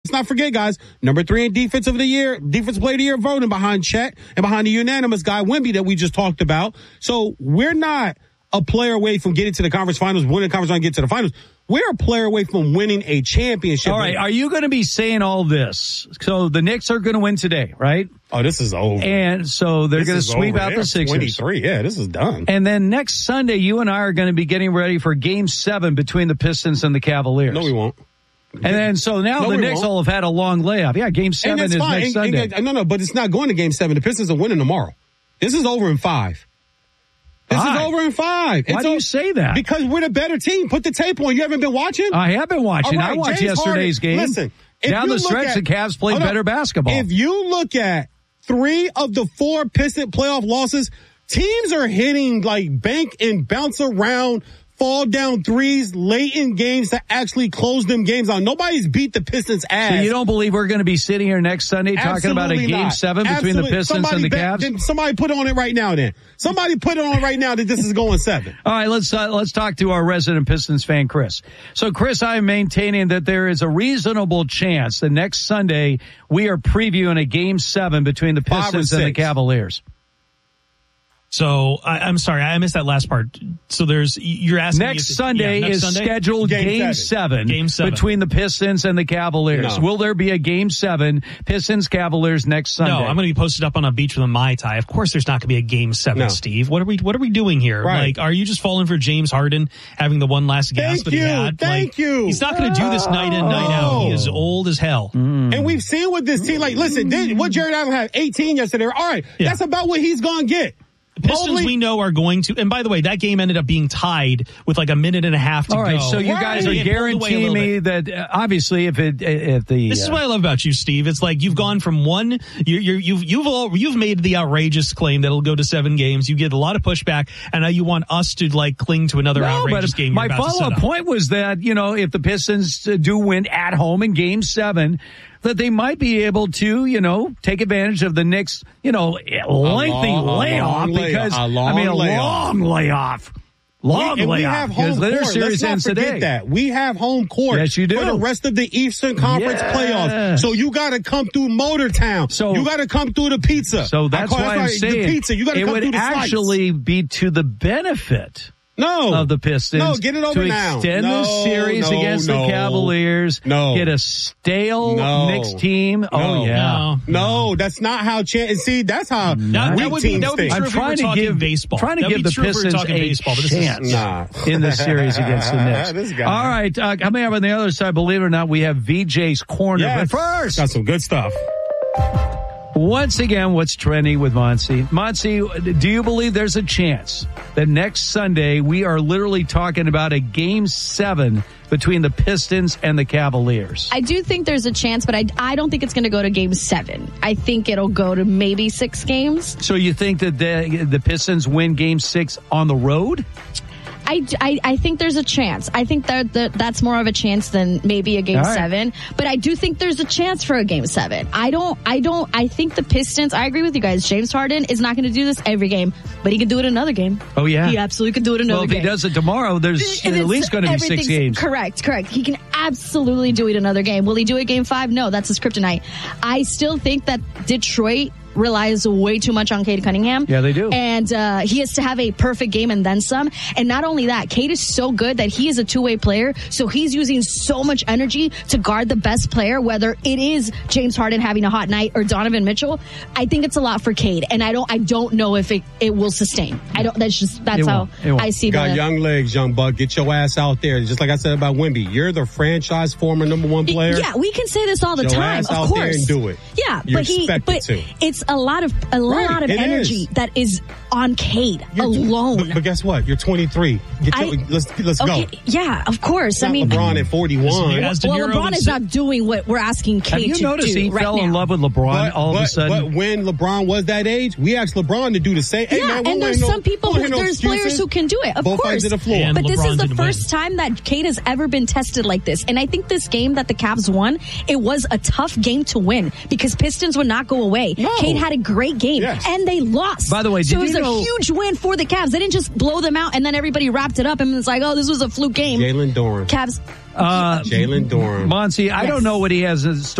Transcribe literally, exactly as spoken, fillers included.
let's not forget, guys, number three in defense of the year, defense player of the year voting behind Chet and behind the unanimous guy, Wemby, that we just talked about. So we're not a player away from getting to the conference finals, winning the conference finals, and get to the finals. We're a player away from winning a championship. All right, are you going to be saying all this? So the Knicks are going to win today, right? Oh, this is over. And so they're going to sweep over. out They're the Sixers. twenty-three, yeah, this is done. And then next Sunday, you and I are going to be getting ready for Game seven between the Pistons and the Cavaliers. No, we won't. And then so now no, the Knicks will have had a long layoff. Yeah, Game seven is fine. next and, Sunday. And, no, no, but it's not going to Game seven. The Pistons are winning tomorrow. This is over in five. This Why? is over in five. Why it's do over, you say that? Because we're the better team. Put the tape on. You haven't been watching? I have been watching. Right, I watched James yesterday's Harden, game. Listen, if down you the stretch, at, the Cavs played better basketball. If you look at three of the four Piston playoff losses, teams are hitting like bank and bounce around, fall down threes late in games to actually close them games out. Nobody's beat the Pistons' ass. So you don't believe we're going to be sitting here next Sunday talking Absolutely about a Game not. seven between Absolutely. the Pistons somebody and the bet, Cavs? then somebody put on it right now then. Somebody put it on right now that this is going seven. All right, let's uh, let's talk to our resident Pistons fan, Chris. So, Chris, I am maintaining that there is a reasonable chance that next Sunday we are previewing a Game seven between the Pistons and the Cavaliers. So I, I'm sorry, I missed that last part. So there's you're asking next me if Sunday yeah, next is Sunday? scheduled Game, game seven. seven, game seven between the Pistons and the Cavaliers. No. Will there be a Game seven Pistons Cavaliers next Sunday? No, I'm going to be posted up on a beach with a Mai Tai. Of course, there's not going to be a Game seven, no. Steve. What are we What are we doing here? Right. Like, are you just falling for James Harden having the one last gasp Thank that he you. had? Thank like, you. He's not going to do this night in, night out. He is old as hell. Mm. And we've seen with this team, like, listen, they, what Jared Allen had eighteen yesterday. All right, Yeah. that's about what he's going to get. Pistons Mobley, we know are going to, and by the way, that game ended up being tied with like a minute and a half to All right, go. so you Right. guys are It pulled away a guaranteeing little me bit. that uh, obviously if it if the This is uh, what I love about you, Steve. It's like you've gone from one, you're, you're, you've you've all, you've made the outrageous claim that it'll go to seven games. You get a lot of pushback, and now you want us to like cling to another no, outrageous but game. my you're about to follow-up set up. point was that, you know, if the Pistons uh, do win at home in Game seven, that they might be able to, you know, take advantage of the Knicks, you know, lengthy long- a layoff long layoff. because, A long I mean, a layoff. long layoff. Long we, and we layoff. have home because their court. series Let's not ends forget today. that. We have home court Yes, you do. for the rest of the Eastern Conference Yes. playoffs. So you got to come through Motortown. So- you got to come through the pizza. So that's I call, why I'm right, saying the pizza. You got to it come would through the slice. actually be to the benefit no. of the Pistons No, get it over to now. extend No, the series no, against no. the Cavaliers. No. Get a stale No. Knicks team. Oh, No. yeah. No. No, that's not how. Cha- see, that's how That, weak that would be teams that would be think. true I'm if we were trying to talking give baseball. trying to That'd give be the true if we were Pistons talking a baseball, but this is- chance Nah. in the series against the Knicks. This guy. All right, uh, coming up on the other side, believe it or not, we have V J's Corner. Yes. But first, Got some good stuff. once again, what's trending with Monty? Monty, do you believe there's a chance that next Sunday we are literally talking about a Game seven between the Pistons and the Cavaliers? I do think there's a chance, but I, I don't think it's going to go to Game seven. I think it'll go to maybe six games. So you think that the, the Pistons win Game six on the road? I, I, I think there's a chance. I think that, that that's more of a chance than maybe a game All right. seven. But I do think there's a chance for a game seven. I don't, I don't, I think the Pistons, I agree with you guys. James Harden is not going to do this every game, but he can do it another game. Oh, yeah? He absolutely could do it another Well, if game. he does it tomorrow, there's And at it's- least going to be six everything's- games. Correct, correct. He can absolutely do it another game. Will he do it game five? No, that's his kryptonite. I still think that Detroit relies way too much on Cade Cunningham. Yeah, they do. And uh, he has to have a perfect game and then some. And not only that, Cade is so good that he is a two-way player, so he's using so much energy to guard the best player, whether it is James Harden having a hot night or Donovan Mitchell. I think it's a lot for Cade, and I don't I don't know if it, it will sustain. I don't that's just that's It how won't. It won't. I see Got the young legs, young buck. Get your ass out there. Just like I said about Wemby, you're the franchise former number one player. Yeah, we can say this all the Get your time. ass Of out course, there and do it. Yeah, You're but he, expected but to. it's a lot of a Right, lot of it energy is. that is on Cade You're- alone. But, but guess what? You're twenty-three. Get your, I- let's let's okay, go. yeah, of course. It's I not mean, LeBron at forty-one. You guys- well, De Niro LeBron would is say- not doing what we're asking Cade Have you to noticed do he right fell now. in love with LeBron But, all but, of a sudden? but when LeBron was that age, we asked LeBron to do the same. Hey, Yeah, man, we and don't there's hear no- some people, we don't who, hear no there's excuses. players who can do it, of Both course. sides of the floor. And But this LeBron is the didn't first win. time that Cade has ever been tested like this. And I think this game that the Cavs won, it was a tough game to win because Pistons would not go away. No. Cade had a great game, Yes. and they lost. By the way, so did it was you a know- huge win for the Cavs. They didn't just blow them out, and then everybody wrapped it up, and it's like, oh, this was a fluke game. Jalen Doran. Cavs. Uh, Jalen Doran. Monty, I Yes. don't know what he has in store.